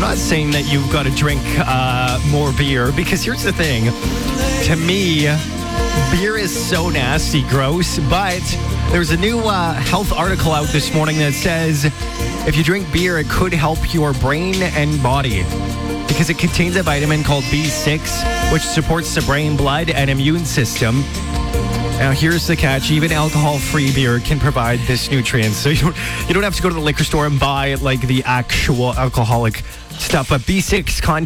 not saying that you've got to drink more beer, because here's the thing. To me, beer is so nasty, gross, but there's a new health article out this morning that says if you drink beer, it could help your brain and body because it contains a vitamin called B6, which supports the brain, blood, and immune system. Now, here's the catch. Even alcohol-free beer can provide this nutrient. So you don't have to go to the liquor store and buy like the actual alcoholic stuff. But B6 content